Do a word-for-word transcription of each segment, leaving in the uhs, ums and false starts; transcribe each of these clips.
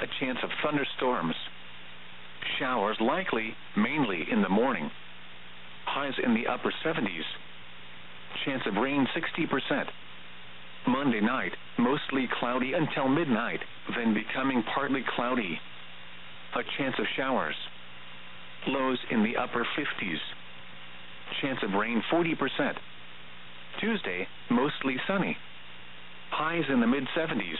a chance of thunderstorms. Showers likely, mainly in the morning. Highs in the upper seventies. Chance of rain sixty percent. Monday night, mostly cloudy until midnight, then becoming partly cloudy. A chance of showers. Lows in the upper fifties. Chance of rain forty percent. Tuesday, mostly sunny. Highs in the mid-seventies.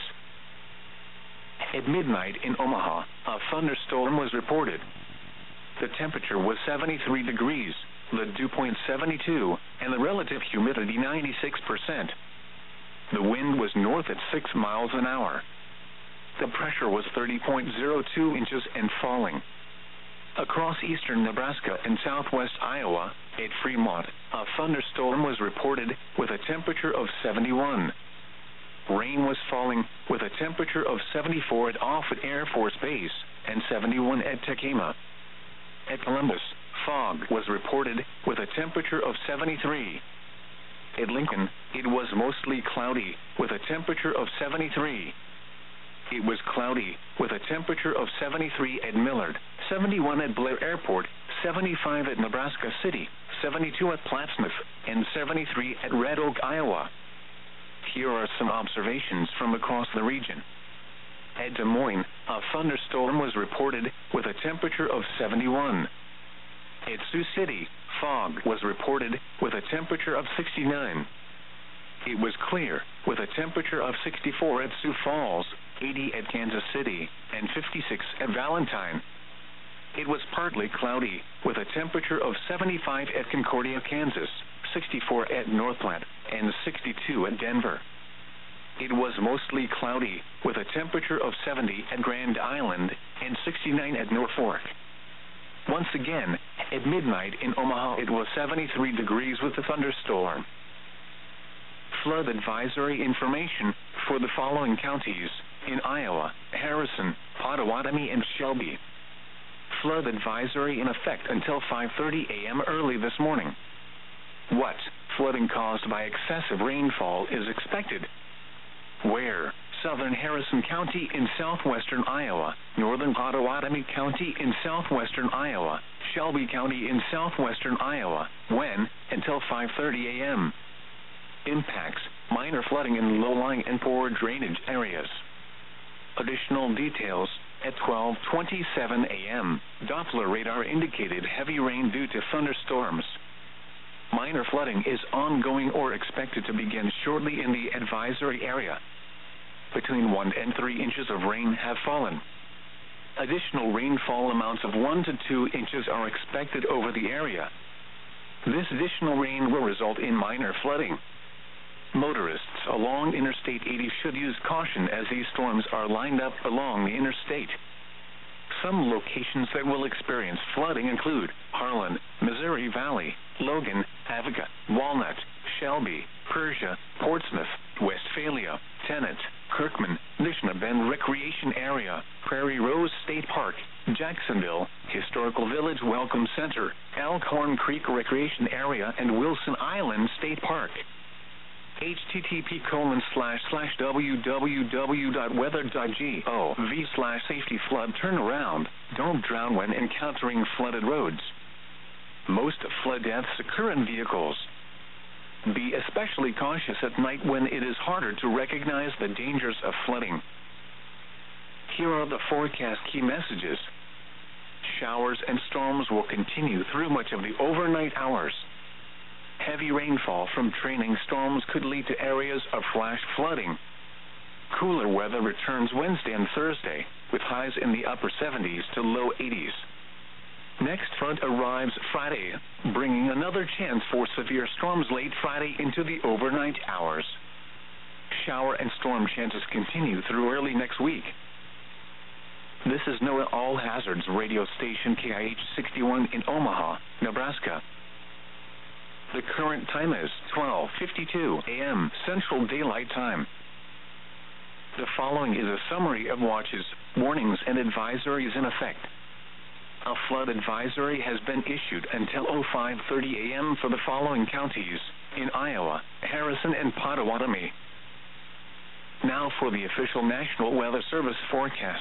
At midnight in Omaha, a thunderstorm was reported. The temperature was seventy-three degrees, the dew point seventy-two, and the relative humidity ninety-six percent. The wind was north at six miles an hour. The pressure was thirty point zero two inches and falling. Across eastern Nebraska and southwest Iowa, at Fremont, a thunderstorm was reported with a temperature of seventy-one. Rain was falling with a temperature of seventy-four at Offutt Air Force Base and seventy-one at Tekema. At Columbus, fog was reported with a temperature of seventy-three. At Lincoln, it was mostly cloudy with a temperature of seventy-three. It was cloudy with a temperature of seventy-three at Millard, seventy-one at Blair Airport, seventy-five at Nebraska City, seventy-two at Plattsmouth, and seventy-three at Red Oak, Iowa. Here are some observations from across the region. At Des Moines, a thunderstorm was reported with a temperature of seventy-one. At Sioux City, fog was reported with a temperature of sixty-nine. It was clear with a temperature of sixty-four at Sioux Falls, eighty at Kansas City, and fifty-six at Valentine. It was partly cloudy with a temperature of seventy-five at Concordia, Kansas, sixty-four at Northland, and sixty-two at Denver. It was mostly cloudy with a temperature of seventy at Grand Island and sixty-nine at Norfolk. Once again, at midnight in Omaha it was seventy-three degrees with a thunderstorm. Flood advisory information for the following counties in Iowa: Harrison, Pottawatomie, and Shelby. Flood advisory in effect until five thirty a m early this morning. What flooding caused by excessive rainfall is expected? Where? Southern Harrison County in southwestern Iowa, northern Pottawatomie County in southwestern Iowa, Shelby County in southwestern Iowa. When? Until five thirty a m Impacts: minor flooding in low-lying and poor drainage areas. Additional details: at twelve twenty-seven a m, Doppler radar indicated heavy rain due to thunderstorms. Minor flooding is ongoing or expected to begin shortly in the advisory area. Between one and three inches of rain have fallen. Additional rainfall amounts of one to two inches are expected over the area. This additional rain will result in minor flooding. Motorists along Interstate eighty should use caution as these storms are lined up along the interstate. Some locations that will experience flooding include Harlan, Missouri Valley, Logan, Avoca, Walnut, Shelby, Persia, Portsmouth, Westphalia, Tennant, Kirkman, Nishna Bend Recreation Area, Prairie Rose State Park, Jacksonville, Historical Village Welcome Center, Elkhorn Creek Recreation Area, and Wilson Island State Park. http colon slash slash www dot weather dot gov slash safety flood turnaround. Don't drown when encountering flooded roads. Most flood deaths occur in vehicles. Be especially cautious at night when it is harder to recognize the dangers of flooding. Here are the forecast key messages. Showers and storms will continue through much of the overnight hours. Heavy rainfall from trailing storms could lead to areas of flash flooding. Cooler weather returns Wednesday and Thursday, with highs in the upper seventies to low eighties. Next front arrives Friday, bringing another chance for severe storms late Friday into the overnight hours. Shower and storm chances continue through early next week. This is NOAA All Hazards radio station K I H sixty-one in Omaha, Nebraska. The current time is twelve fifty-two a m Central Daylight Time. The following is a summary of watches, warnings, and advisories in effect. A flood advisory has been issued until five thirty a m for the following counties in Iowa: Harrison and Pottawatomie. Now for the official National Weather Service forecast.